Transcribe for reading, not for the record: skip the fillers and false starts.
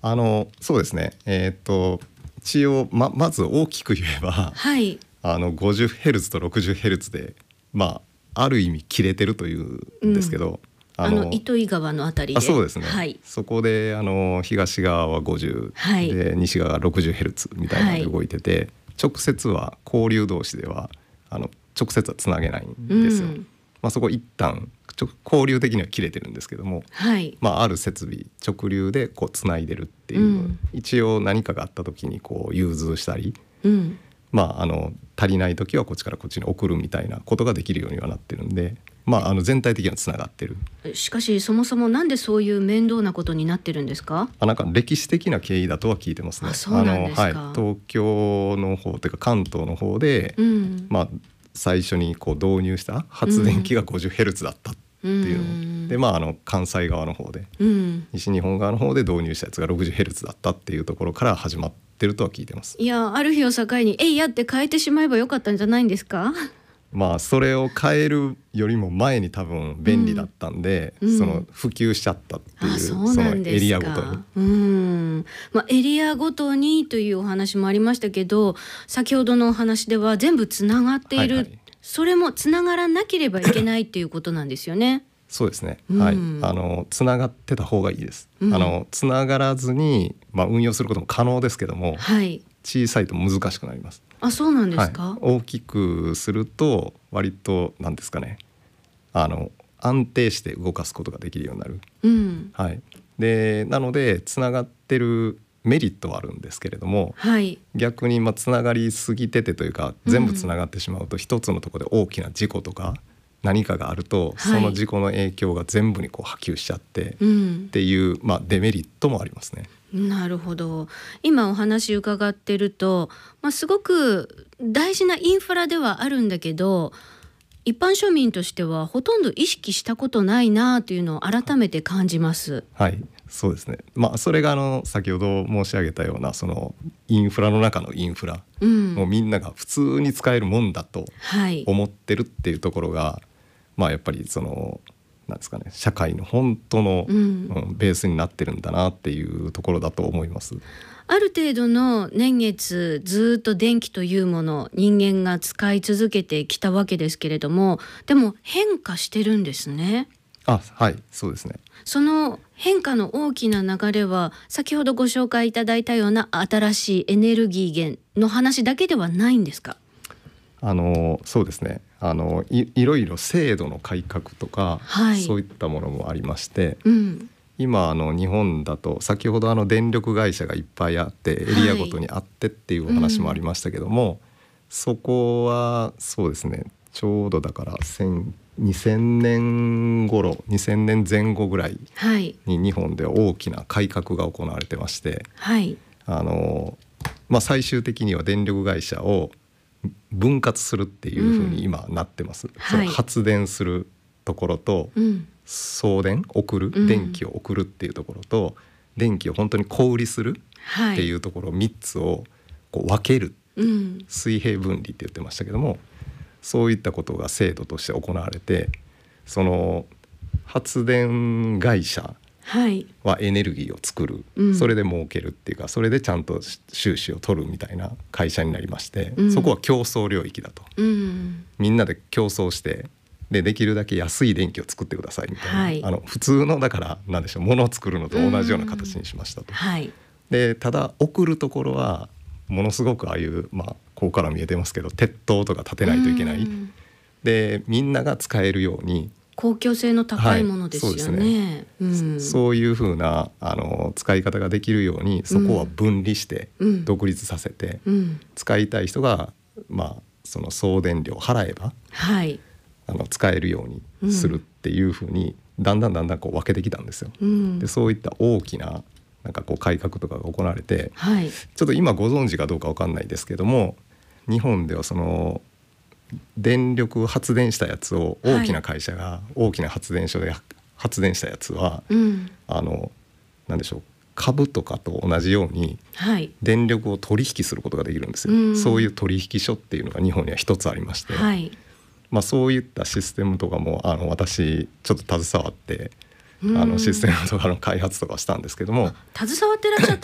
そうですね。一応 まず大きく言えば、 はい、 50Hz と 60Hz で、ある意味切れてるというんですけど、 糸魚川のあたりで。 そうですね、 はい、 そこで東側は50、 はい、 で西側が 60Hz みたいなので動いてて、直接は交流同士では直接はつなげないんですよ。そこ一旦交流的には切れてるんですけども、 はい、 ある設備直流でこうつないでるっていう、一応何かがあった時にこう融通したり、足りない時はこっちからこっちに送るみたいなことができるようにはなってるんで、全体的にはつながってる。 しかしそもそもなんでそういう面倒なことになってるんですか？ なんか歴史的な経緯だとは聞いてますね。 そうなんですか。 東京の方というか関東の方で、最初にこう導入した発電機が 50Hz だったっていうので、関西側の方で、西日本側の方で導入したやつが 60Hz だったっていうところから始まってるとは聞いてます。 いや、ある日を境にやって変えてしまえばよかったんじゃないんですか？ それを変えるよりも前に多分便利だったんで、その普及しちゃったっていう、そのエリアごとに。 エリアごとにというお話もありましたけど、先ほどのお話では全部つながっている、それもつながらなければいけないっていうことなんですよね。 そうですね、つながってた方がいいです。つながらずに、運用することも可能ですけども、小さいと難しくなります。 そうなんですか？ 大きくすると割と何ですかね、安定して動かすことができるようになる。でなのでつながってるメリットはあるんですけれども、逆につながりすぎててというか、全部つながってしまうと一つのところで大きな事故とか何かがあると、その事故の影響が全部にこう波及しちゃって、っていう、デメリットもありますね。 なるほど。今お話伺ってると、すごく大事なインフラではあるんだけど、一般庶民としてはほとんど意識したことないなというのを改めて感じます。 そうですね。それが先ほど申し上げたようなそのインフラの中のインフラ、もうみんなが普通に使えるもんだと思ってるっていうところが、やっぱりそのなんですかね、社会の本当の、ベースになってるんだなっていうところだと思います。 ある程度の年月ずっと電気というもの人間が使い続けてきたわけですけれども、でも変化してるんですね。 そうですね。 その変化の大きな流れは先ほどご紹介いただいたような新しいエネルギー源の話だけではないんですか？ そうですね。いろいろ制度の改革とか、そういったものもありまして、今日本だと先ほど電力会社がいっぱいあってエリアごとにあってっていうお話もありましたけども、そこはそうですね、ちょうどだから2000年頃2000年前後ぐらいに日本では大きな改革が行われてまして、最終的には電力会社を分割するっていうふうに今なってます。その発電するところと、送電送る、電気を送るっていうところと、電気を本当に小売りするっていうところ3つをこう分ける、水平分離って言ってましたけども、そういったことが制度として行われて、その発電会社はエネルギーを作る、それで儲けるっていうか、それでちゃんと収支を取るみたいな会社になりまして、そこは競争領域だと、みんなで競争してできるだけ安い電気を作ってくださいみたいな、普通のだからなんでしょう、物を作るのと同じような形にしましたと。でただ送るところはものすごくああいう、ここから見えてますけど鉄塔とか建てないといけない、でみんなが使えるように公共性の高いものですよね。 そういうふうな使い方ができるように、そこは分離して独立させて、使いたい人が、その送電料を払えば、使えるようにするっていうふうに、だんだんこう分けてきたんですよ。でそういった大きななんかこう改革とかが行われて、ちょっと今ご存知かどうか分かんないですけども、日本ではその電力発電したやつを大きな会社が大きな発電所で発電したやつは、なんでしょう、株とかと同じように電力を取引することができるんですよ。そういう取引所っていうのが日本には一つありまして、そういったシステムとかも私ちょっと携わってシステムとかの開発とかしたんですけども、 携わってらっしゃった